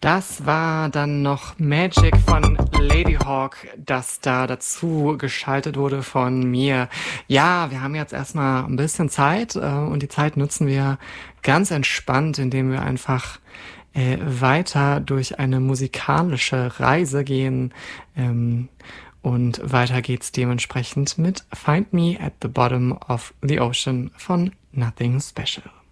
Das war dann noch Magic von Ladyhawk, das da dazu geschaltet wurde von mir. Ja, wir haben jetzt erstmal ein bisschen Zeit und die Zeit nutzen wir ganz entspannt, indem wir einfach weiter durch eine musikalische Reise gehen. Und weiter geht's dementsprechend mit Find Me at the Bottom of the Ocean von Nothing Special.